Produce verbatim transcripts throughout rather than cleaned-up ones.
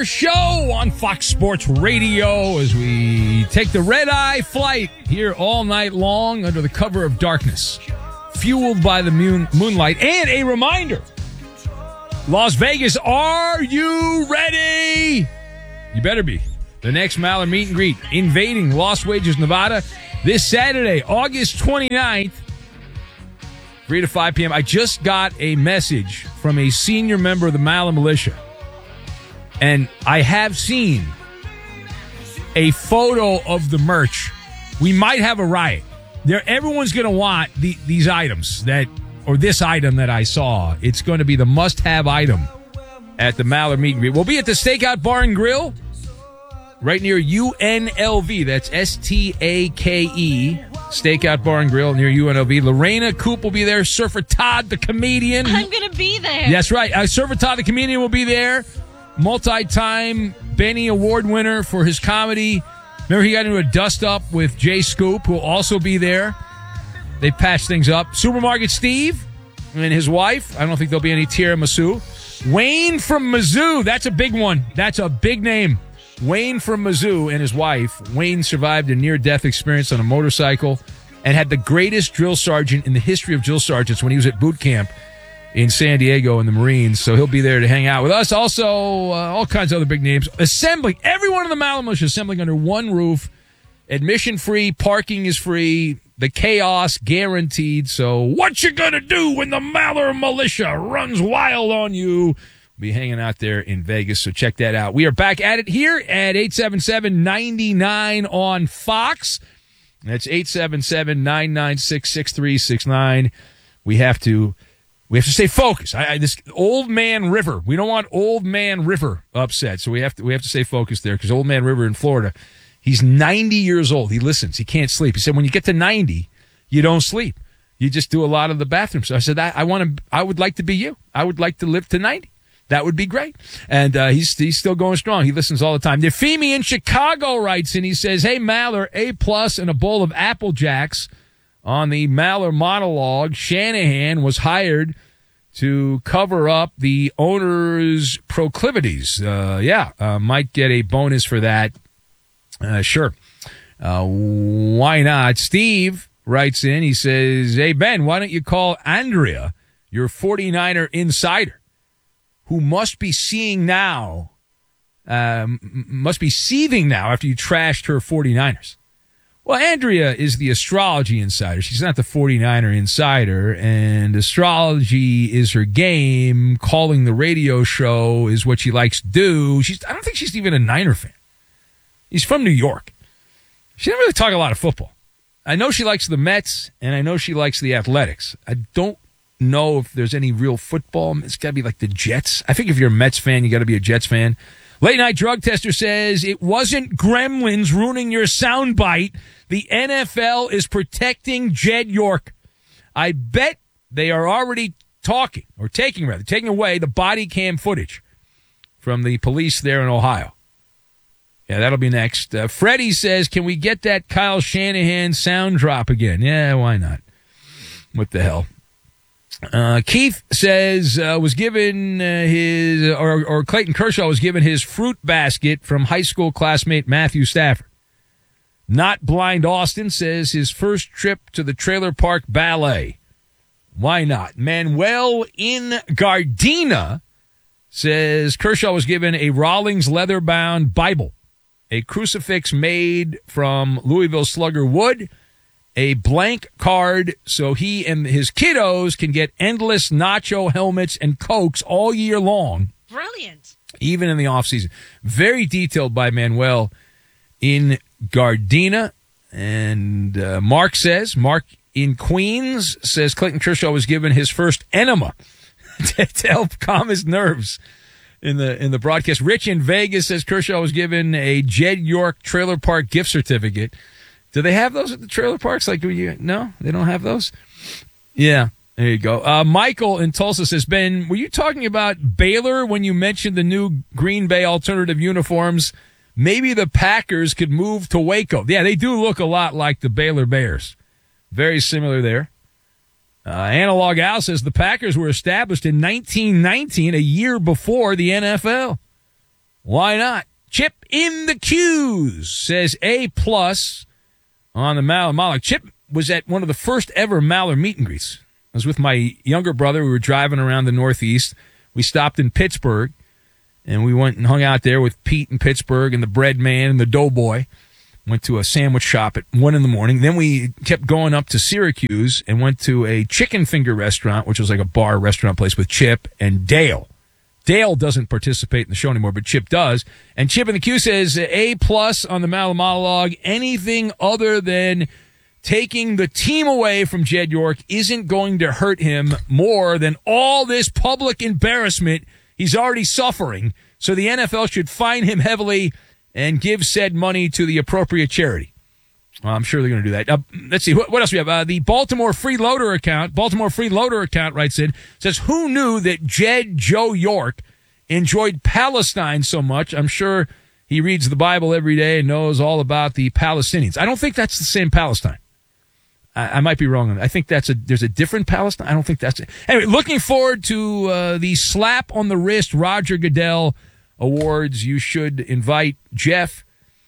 Maller Show on Fox Sports Radio as we take the red-eye flight here all night long under the cover of darkness, fueled by the moon- moonlight. And a reminder, Las Vegas, are you ready? You better be. The next Maller meet and greet, invading Las Vegas, Nevada, this Saturday, August twenty-ninth, three to five p.m. I just got a message from a senior member of the Maller Militia, and I have seen a photo of the merch. We might have a riot. There, everyone's going to want the, these items that, or this item that I saw. It's going to be the must-have item at the Maller meet and greet. We'll be at the Stakeout Bar and Grill, right near U N L V. That's S T A K E. Stakeout Bar and Grill near U N L V. Lorena Coop will be there. Surfer Todd, the comedian. I'm going to be there. That's right. Uh, Surfer Todd, the comedian, will be there. Multi-time Benny Award winner for his comedy. Remember, he got into a dust-up with Jay Scoop, who will also be there. They patched things up. Supermarket Steve and his wife. I don't think there'll be any tiramisu. Wayne from Mizzou. That's a big one. That's a big name. Wayne from Mizzou and his wife. Wayne survived a near-death experience on a motorcycle and had the greatest drill sergeant in the history of drill sergeants when he was at boot camp in San Diego in the Marines. So he'll be there to hang out with us. Also, uh, all kinds of other big names. Assembling. Everyone in the Maller Militia assembling under one roof. Admission free. Parking is free. The chaos guaranteed. So what you gonna do when the Maller Militia runs wild on you? Be hanging out there in Vegas, so check that out. We are back at it here at eight seven seven, nine nine on Fox. That's eight seven seven, nine nine six, six three six nine. We have to we have to stay focused. I, I, this Old Man River. We don't want Old Man River upset, so we have to we have to stay focused there because Old Man River in Florida, he's ninety years old. He listens. He can't sleep. He said when you get to ninety, you don't sleep. You just do a lot of the bathroom. So I said I, I want to. I would like to be you. I would like to live to ninety. That would be great. And uh, he's he's still going strong. He listens all the time. Nefemi in Chicago writes in. He says, hey, Maller, A plus and a bowl of Apple Jacks. On the Maller monologue, Shanahan was hired to cover up the owner's proclivities. Uh, yeah, uh, might get a bonus for that. Uh, sure. Uh, why not? Steve writes in. He says, hey, Ben, why don't you call Andrea your forty-niner insider, who must be seeing now, um, must be seething now after you trashed her forty-niners. Well, Andrea is the astrology insider. She's not the forty-niner insider, and astrology is her game. Calling the radio show is what she likes to do. She's, I don't think she's even a Niner fan. He's from New York. She doesn't really talk a lot of football. I know she likes the Mets, and I know she likes the Athletics. I don't know if there's any real football. It's got to be like the Jets. I think if you're a Mets fan, you got to be a Jets fan. Late Night Drug Tester says it wasn't Gremlins ruining your soundbite. The N F L is protecting Jed York. I bet they are already talking, or taking rather, taking away the body cam footage from the police there in Ohio. Yeah, that'll be next. Uh, Freddie says, can we get that Kyle Shanahan sound drop again? Yeah, why not? What the hell? Uh, Keith says uh, was given uh, his, or, or Clayton Kershaw was given his fruit basket from high school classmate Matthew Stafford. Not Blind Austin says his first trip to the Trailer Park Ballet. Why not? Manuel in Gardena says Kershaw was given a Rawlings leather-bound Bible, a crucifix made from Louisville Slugger wood, a blank card so he and his kiddos can get endless nacho helmets and Cokes all year long. Brilliant. Even in the offseason. Very detailed by Manuel in Gardena. And uh, Mark says, Mark in Queens says Clayton Kershaw was given his first enema to, to help calm his nerves in the in the broadcast. Rich in Vegas says Kershaw was given a Jed York Trailer Park gift certificate. Do they have those at the trailer parks? Like, you, no, they don't have those? Yeah, there you go. Uh, Michael in Tulsa says, Ben, were you talking about Baylor when you mentioned the new Green Bay alternative uniforms? Maybe the Packers could move to Waco. Yeah, they do look a lot like the Baylor Bears. Very similar there. Uh, Analog Al says the Packers were established in nineteen nineteen, a year before the N F L. Why not? Chip in the Q's says A plus on the Maller Moloch. Chip was at one of the first ever Maller meet and greets. I was with my younger brother. We were driving around the Northeast. We stopped in Pittsburgh, and we went and hung out there with Pete in Pittsburgh and the Bread Man and the Doughboy. Went to a sandwich shop at one in the morning. Then we kept going up to Syracuse and went to a chicken finger restaurant, which was like a bar restaurant place with Chip and Dale. Dale doesn't participate in the show anymore, but Chip does. And Chip in the Q says A plus on the Maller monologue. Anything other than taking the team away from Jed York isn't going to hurt him more than all this public embarrassment he's already suffering. So the N F L should fine him heavily and give said money to the appropriate charity. Well, I'm sure they're going to do that. Uh, let's see. What, what else we have? Uh, the Baltimore Freeloader account, Baltimore Freeloader account writes in, says, who knew that Jed Joe York enjoyed Palestine so much? I'm sure he reads the Bible every day and knows all about the Palestinians. I don't think that's the same Palestine. I, I might be wrong on that. I think that's a, there's a different Palestine. I don't think that's it. Anyway, looking forward to uh, the slap on the wrist Roger Goodell Awards. You should invite Jeff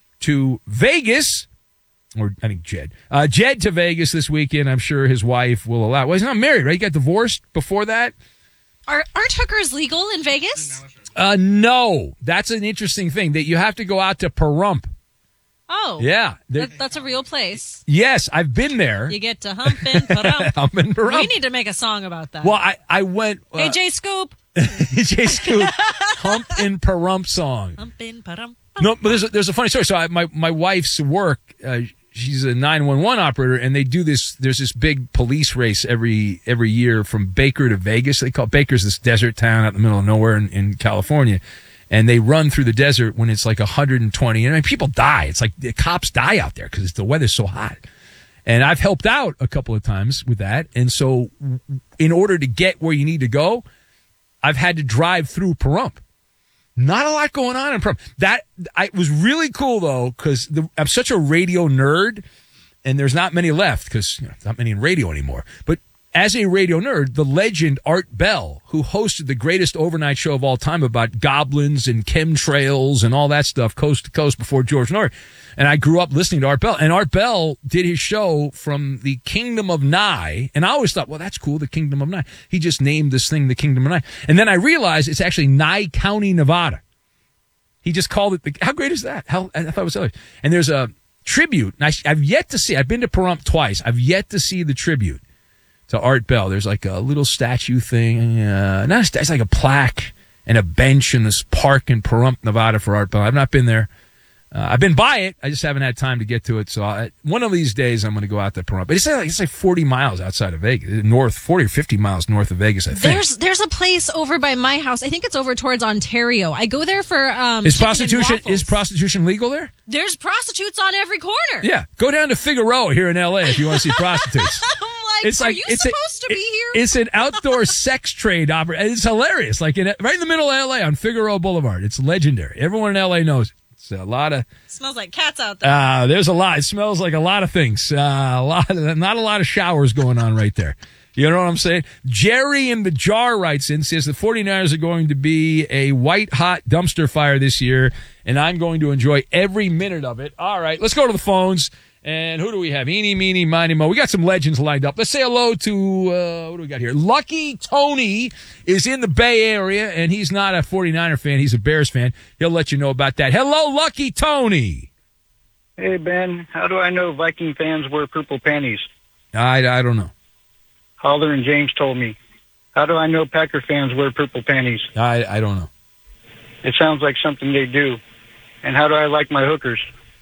to Vegas. Or, I think Jed. Uh, Jed to Vegas this weekend. I'm sure his wife will allow. Well, he's not married, right? He got divorced before that. Are, aren't hookers legal in Vegas? Uh, no. That's an interesting thing, that you have to go out to Pahrump. Oh. Yeah. That, that's a real place. Yes, I've been there. You get to hump in Pahrump. Hump in Pahrump. We need to make a song about that. Well, I, I went. Uh, hey, Jay Scoop. Jay Scoop. Hump in Pahrump song. Hump in Pahrump. No, but there's a, there's a funny story. So I, my, my wife's work, uh, she's a nine one one operator, and they do this. There's this big police race every every year from Baker to Vegas. They call it Baker's this desert town out in the middle of nowhere in, in California, and they run through the desert when it's like one hundred twenty. And I mean, people die. It's like the cops die out there because the weather's so hot. And I've helped out a couple of times with that. And so, in order to get where you need to go, I've had to drive through Pahrump. Not a lot going on in Pahrump. That I was really cool though, because I'm such a radio nerd, and there's not many left because you know, not many in radio anymore. But as a radio nerd, the legend Art Bell, who hosted the greatest overnight show of all time about goblins and chemtrails and all that stuff, coast to coast before George Norrie, and I grew up listening to Art Bell. And Art Bell did his show from the Kingdom of Nye, and I always thought, well, that's cool, the Kingdom of Nye. He just named this thing the Kingdom of Nye, and then I realized it's actually Nye County, Nevada. He just called it. The, how great is that? How I thought it was hilarious. And there's a tribute. And I, I've yet to see. I've been to Pahrump twice. I've yet to see the tribute to Art Bell. There's like a little statue thing. Uh, not a statue, it's like a plaque and a bench in this park in Pahrump, Nevada for Art Bell. I've not been there. Uh, I've been by it. I just haven't had time to get to it. So I, one of these days I'm going to go out to Pahrump. But it's like, it's like forty miles outside of Vegas, north, forty or fifty miles north of Vegas, I think. There's there's a place over by my house. I think it's over towards Ontario. I go there for um. Is prostitution is prostitution legal there? There's prostitutes on every corner. Yeah, go down to Figueroa here in L A if you want to see prostitutes. I'm like, it's are like, you it's supposed a, to be it, here? It's an outdoor sex trade operation. It's hilarious. Like in, right in the middle of L A on Figueroa Boulevard. It's legendary. Everyone in L A knows it. It's a lot of. Smells like cats out there. Uh, there's a lot. It smells like a lot of things. Uh, a lot of, not a lot of showers going on right there. You know what I'm saying? Jerry in the Jar writes in, says the 49ers are going to be a white hot dumpster fire this year, and I'm going to enjoy every minute of it. All right, let's go to the phones. And who do we have? Eeny, meeny, miny, mo. We got some legends lined up. Let's say hello to, uh, what do we got here? Lucky Tony is in the Bay Area, and he's not a 49er fan. He's a Bears fan. He'll let you know about that. Hello, Lucky Tony. Hey, Ben. How do I know Viking fans wear purple panties? I, I don't know. Holler and James told me. How do I know Packer fans wear purple panties? I, I don't know. It sounds like something they do. And how do I like my hookers?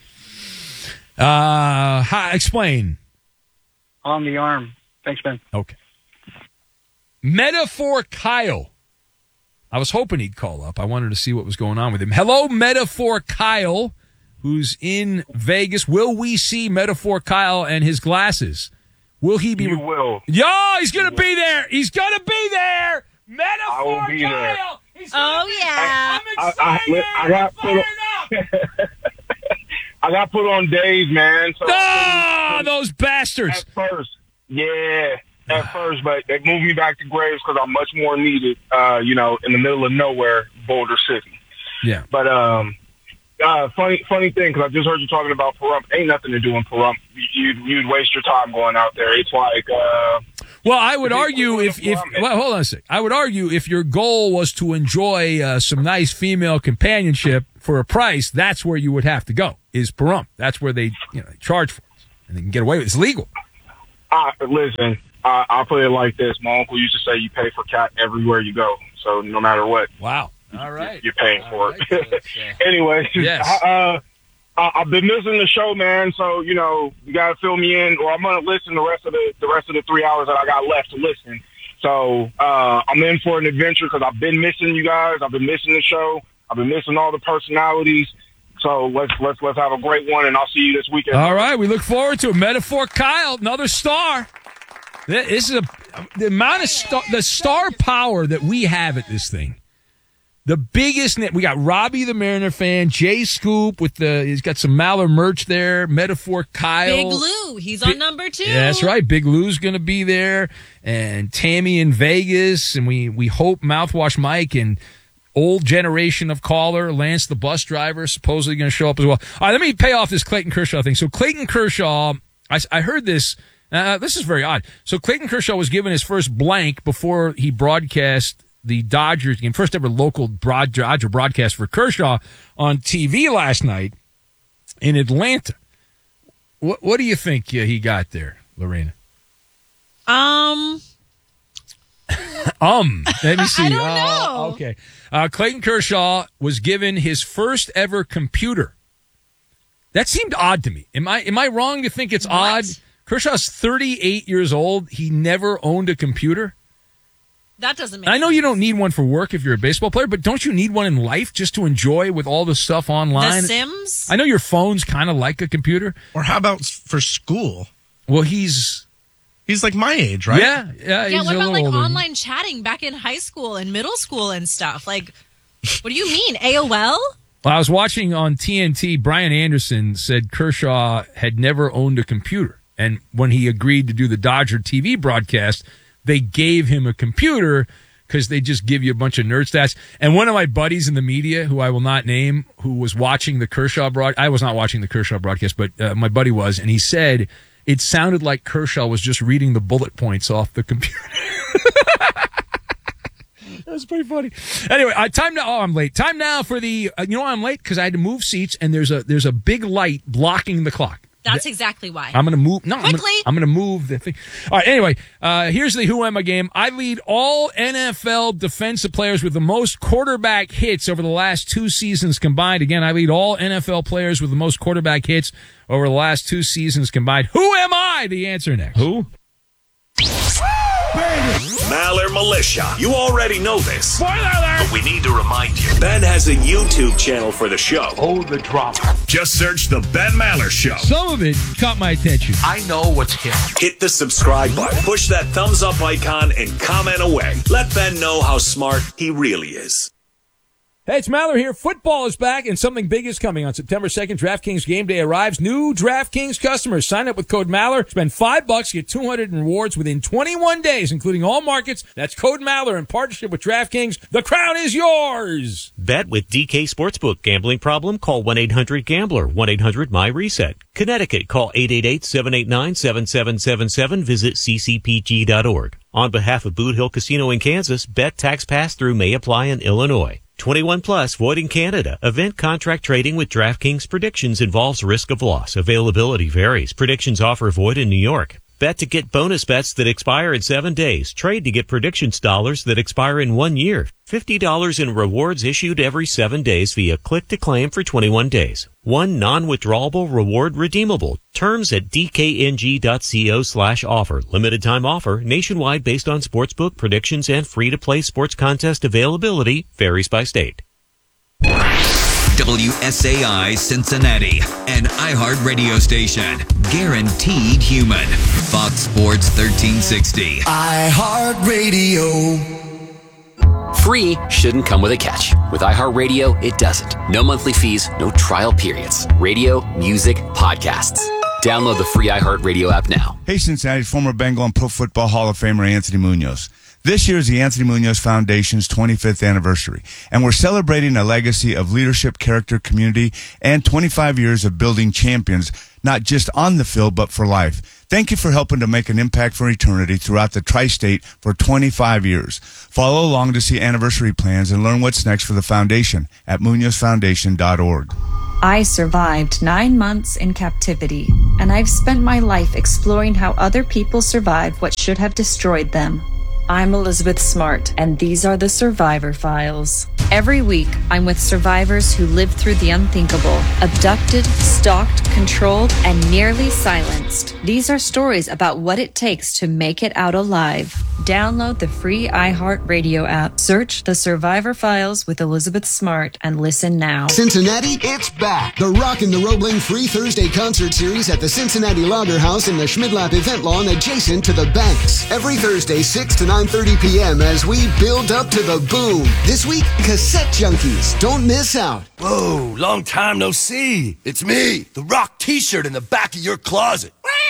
Uh, how, explain. On the arm. Thanks, Ben. Okay. Metaphor Kyle. I was hoping he'd call up. I wanted to see what was going on with him. Hello, Metaphor Kyle, who's in Vegas. Will we see Metaphor Kyle and his glasses? Will he be? You will. Yo, he's going to be there. He's going to be there. Metaphor I will be Kyle. there. He's gonna Oh, be yeah. there. I'm excited. I, I, I got put on, I got put on days, man. So Ah, those bastards. at first, yeah, at first, but they moved me back to Graves because I'm much more needed, uh, you know, in the middle of nowhere, Boulder City. Yeah. But um, uh, funny funny thing, because I just heard you talking about Pahrump. Ain't nothing to do in Pahrump. You'd, you'd waste your time going out there. It's like... Uh, Well, I would argue if, if well, hold on a sec. I would argue if your goal was to enjoy uh, some nice female companionship for a price, that's where you would have to go, is Pahrump. That's where they, you know, they charge for it. And they can get away with it. It's legal. Uh, listen, uh, I'll put it like this. My uncle used to say you pay for cat everywhere you go. So no matter what. Wow. All right. You're paying All for right. it. So it's, uh, Anyway, yes. uh, Uh, I've been missing the show, man. So you know, you gotta fill me in, or I'm gonna listen the rest of the the rest of the three hours that I got left to listen. So uh, I'm in for an adventure because I've been missing you guys. I've been missing the show. I've been missing all the personalities. So let's let's let's have a great one, and I'll see you this weekend. All right, we look forward to it. Metaphor Kyle, another star. This is a the amount of star, the star power that we have at this thing. The biggest, we got Robbie the Mariner fan, Jay Scoop with the, he's got some Maller merch there, Metaphor Kyle. Big Lou, he's on number two. Yeah, that's right. Big Lou's going to be there, and Tammy in Vegas, and we, we hope Mouthwash Mike and old generation of caller, Lance the bus driver, supposedly going to show up as well. All right, let me pay off this Clayton Kershaw thing. So Clayton Kershaw, I, I heard this, uh, this is very odd. So Clayton Kershaw was given his first blank before he broadcast the Dodgers game, first ever local broad, Dodger broadcast for Kershaw on T V last night in Atlanta. What what do you think uh, he got there, Lorena? Um, um, let me see. I don't uh, know. Okay, uh, Clayton Kershaw was given his first ever computer. That seemed odd to me. Am I am I wrong to think it's What? odd? Kershaw's thirty-eight years old. He never owned a computer. that doesn't make I know sense. you don't need one for work if you're a baseball player, but don't you need one in life just to enjoy with all the stuff online? The Sims? I know your phone's kind of like a computer. Or how about for school? Well, he's He's like my age, right? yeah, yeah. Yeah, he's what a about little like older. online chatting back in high school and middle school and stuff? Like, what do you mean? A O L? Well, I was watching on T N T. Brian Anderson said Kershaw had never owned a computer, and when he agreed to do the Dodger T V broadcast, they gave him a computer because they just give you a bunch of nerd stats. And one of my buddies in the media, who I will not name, who was watching the Kershaw broad, I was not watching the Kershaw broadcast, but uh, my buddy was, and he said it sounded like Kershaw was just reading the bullet points off the computer. That was pretty funny. Anyway, uh, time now. Oh, I'm late. Time now for the. Uh, you know why I'm late? Because I had to move seats, and there's a there's a big light blocking the clock. That's exactly why. I'm going to move. No, I'm Quickly. gonna, I'm going to move the thing. All right. Anyway, uh, here's the Who Am I game. I lead all N F L defensive players with the most quarterback hits over the last two seasons combined. Again, I lead all N F L players with the most quarterback hits over the last two seasons combined. Who am I? The answer next. Who? Maller Militia. You already know this. Spoiler alert! But we need to remind you. Ben has a YouTube channel for the show. Hold the drama. Just search The Ben Maller Show. Some of it caught my attention. I know what's hip. Hit the subscribe button, push that thumbs up icon, and comment away. Let Ben know how smart he really is. Hey, it's Maller here. Football is back, and something big is coming. On September second, DraftKings Game Day arrives. New DraftKings customers sign up with code Maller. Spend five bucks, get two hundred in rewards within twenty-one days, including all markets. That's code Maller in partnership with DraftKings. The crown is yours. Bet with D K Sportsbook. Gambling problem? Call one eight hundred gambler. one eight hundred my reset. Connecticut. Call eight eight eight, seven eight nine, seven seven seven seven. Visit c c p g dot org. On behalf of Boot Hill Casino in Kansas, bet tax pass-through may apply in Illinois. twenty-one plus, void in Canada. Event contract trading with DraftKings predictions involves risk of loss. Availability varies. Predictions offer void in New York. Bet to get bonus bets that expire in seven days. Trade to get predictions dollars that expire in one year. fifty dollars in rewards issued every seven days via click to claim for twenty-one days. One non-withdrawable reward redeemable. Terms at dkng.co slash offer. Limited time offer. Nationwide based on sportsbook predictions and free-to-play sports contest availability. Varies by state. W S A I Cincinnati, an iHeart radio station. Guaranteed human. Fox Sports thirteen sixty. iHeart Radio. Free shouldn't come with a catch. With iHeartRadio, it doesn't. No monthly fees, no trial periods. Radio, music, podcasts. Download the free iHeartRadio app now. Hey, Cincinnati, former Bengal and Pro Football Hall of Famer Anthony Munoz. This year is the Anthony Munoz Foundation's twenty-fifth anniversary, and we're celebrating a legacy of leadership, character, community, and twenty-five years of building champions, not just on the field, but for life. Thank you for helping to make an impact for eternity throughout the tri-state for twenty-five years. Follow along to see anniversary plans and learn what's next for the foundation at munoz foundation dot org. I survived nine months in captivity, and I've spent my life exploring how other people survived what should have destroyed them. I'm Elizabeth Smart, and these are the Survivor Files. Every week, I'm with survivors who lived through the unthinkable, abducted, stalked, controlled, and nearly silenced. These are stories about what it takes to make it out alive. Download the free iHeartRadio app. Search The Survivor Files with Elizabeth Smart and listen now. Cincinnati, it's back. The Rockin' the Roebling Free Thursday Concert Series at the Cincinnati Lager House in the Schmidlap event lawn adjacent to the Banks. Every Thursday, six to nine thirty p.m. as we build up to the boom. This week, Cassette Junkies. Don't miss out. Whoa, long time no see. It's me, the Rock t-shirt in the back of your closet.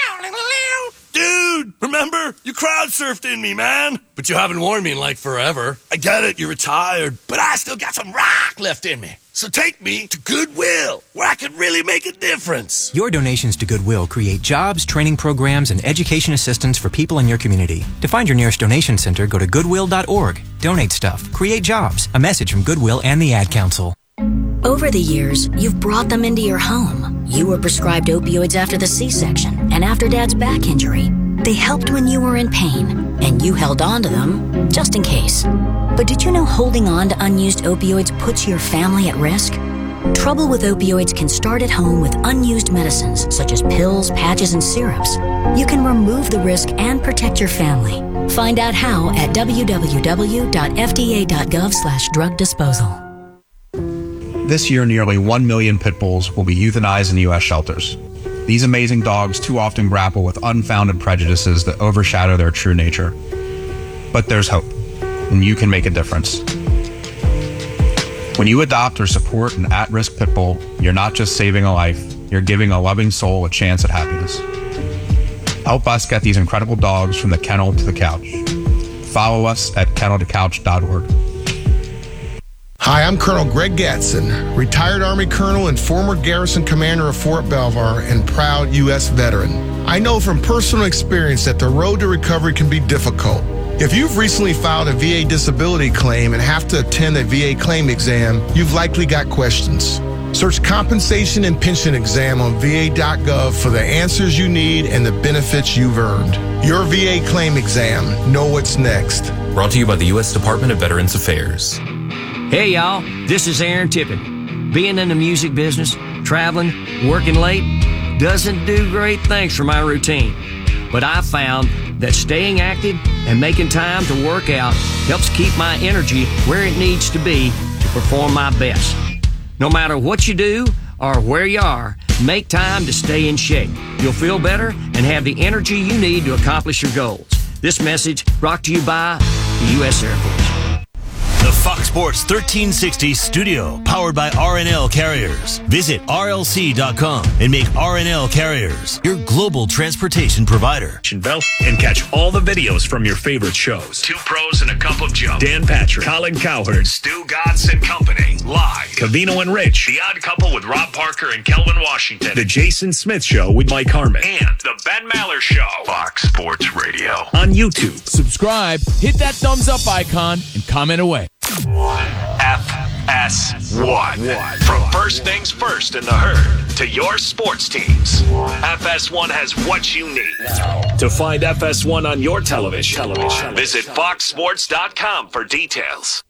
Dude, remember? You crowd surfed in me, man. But you haven't worn me in like forever. I get it, you're retired, but I still got some rock left in me. So take me to Goodwill, where I can really make a difference. Your donations to Goodwill create jobs, training programs, and education assistance for people in your community. To find your nearest donation center, go to goodwill dot org. Donate stuff. Create jobs. A message from Goodwill and the Ad Council. Over the years, you've brought them into your home. You were prescribed opioids after the C-section and after Dad's back injury. They helped when you were in pain, and you held on to them just in case. But did you know holding on to unused opioids puts your family at risk? Trouble with opioids can start at home with unused medicines, such as pills, patches, and syrups. You can remove the risk and protect your family. Find out how at w w w dot f d a dot gov slash drug disposal. This year, nearly one million pit bulls will be euthanized in U S shelters. These amazing dogs too often grapple with unfounded prejudices that overshadow their true nature. But there's hope, and you can make a difference. When you adopt or support an at-risk pit bull, you're not just saving a life, you're giving a loving soul a chance at happiness. Help us get these incredible dogs from the kennel to the couch. Follow us at kennel to couch dot org. Hi, I'm Colonel Greg Gatson, retired Army Colonel and former Garrison Commander of Fort Belvoir and proud U S veteran. I know from personal experience that the road to recovery can be difficult. If you've recently filed a V A disability claim and have to attend a V A claim exam, you've likely got questions. Search Compensation and Pension Exam on v a dot gov for the answers you need and the benefits you've earned. Your V A claim exam. Know what's next. Brought to you by the U S Department of Veterans Affairs. Hey y'all, this is Aaron Tippin. Being in the music business, traveling, working late, doesn't do great things for my routine. But I found that staying active and making time to work out helps keep my energy where it needs to be to perform my best. No matter what you do or where you are, make time to stay in shape. You'll feel better and have the energy you need to accomplish your goals. This message brought to you by the U S Air Force. The Fox Sports thirteen sixty studio, powered by R and L Carriers. Visit R L C dot com and make R and L Carriers your global transportation provider. And catch all the videos from your favorite shows. Two Pros and a Cup of Joe. Dan Patrick, Colin Cowherd, Stu Godson Company. Live. Cavino and Rich. The Odd Couple with Rob Parker and Kelvin Washington. The Jason Smith Show with Mike Harmon. And The Ben Maller Show. Fox Sports Radio. On YouTube. Subscribe, hit that thumbs up icon, and comment away. F S one. From first things first in the herd to your sports teams. F S one has what you need. To find F S one on your television, television. Visit fox sports dot com for details.